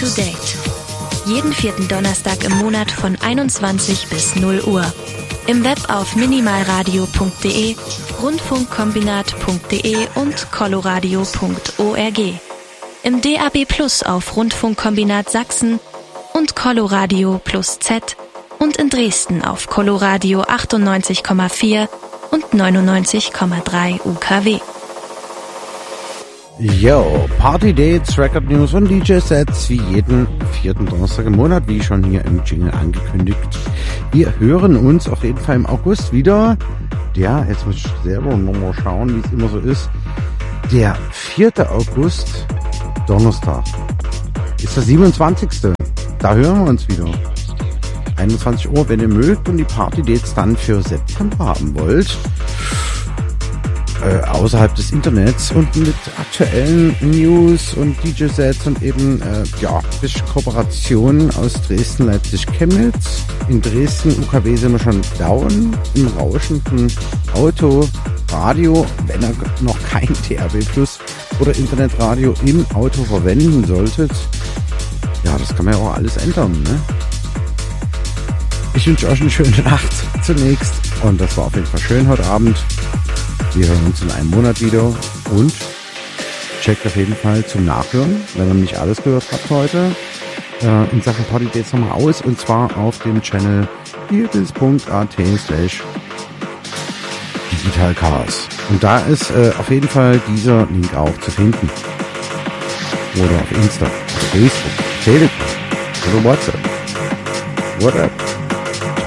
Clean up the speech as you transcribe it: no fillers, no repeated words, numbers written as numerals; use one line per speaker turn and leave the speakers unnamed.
to Date. Jeden vierten Donnerstag im Monat von 21 bis 0 Uhr. Im Web auf minimalradio.de, rundfunkkombinat.de und coloradio.org. Im DAB Plus auf Rundfunkkombinat Sachsen und Coloradio Plus Z und in Dresden auf Coloradio 98,4 und 99,3 UKW.
Yo, Party Dates, Record News und DJ-Sets wie jeden vierten Donnerstag im Monat, wie schon hier im Jingle angekündigt. Wir hören uns auf jeden Fall im August wieder. Ja, jetzt muss ich selber nochmal schauen, wie es immer so ist. Der 4. August, Donnerstag, ist der 27. Da hören wir uns wieder. 21 Uhr, wenn ihr mögt und die Party Dates dann für September haben wollt. Außerhalb des Internets und mit aktuellen News und DJ-Sets und eben bisschen Kooperationen aus Dresden, Leipzig, Chemnitz. In Dresden, UKW sind wir schon down im rauschenden Auto, Radio, wenn ihr noch kein DAB Plus oder Internetradio im Auto verwenden solltet. Ja, das kann man ja auch alles ändern, ne? Ich wünsche euch eine schöne Nacht zunächst und das war auf jeden Fall schön heute Abend. Wir hören uns in einem Monat wieder und checkt auf jeden Fall zum Nachhören, wenn ihr nicht alles gehört habt heute, in Sachen Party Dates nochmal aus, und zwar auf dem Channel digitalchaos. Und da ist auf jeden Fall dieser Link auch zu finden. Oder auf Insta, oder Facebook, Telegram oder WhatsApp. What up?